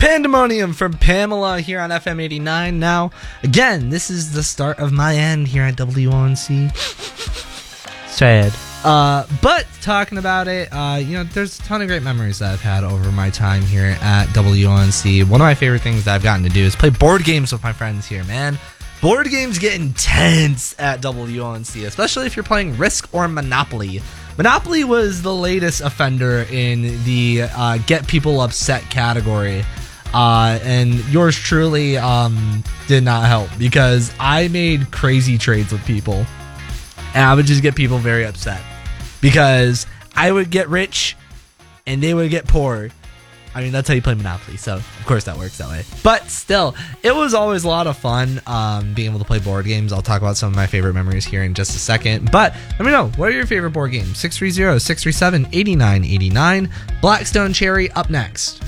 Pandemonium from Pamela here on FM 89. Now, again, this is the start of my end here at WONC. Sad. But talking about it, there's a ton of great memories that I've had over my time here at WONC. One of my favorite things that I've gotten to do is play board games with my friends here, man. Board games get intense at WONC, especially if you're playing Risk or Monopoly. Monopoly was the latest offender in the get people upset category. And yours truly did not help because I made crazy trades with people. And I would just get people very upset because I would get rich and they would get poor. I mean, that's how you play Monopoly, so of course that works that way. But still, it was always a lot of fun being able to play board games. I'll talk about some of my favorite memories here in just a second. But let me know, what are your favorite board games? 630-637-8989. Blackstone Cherry up next.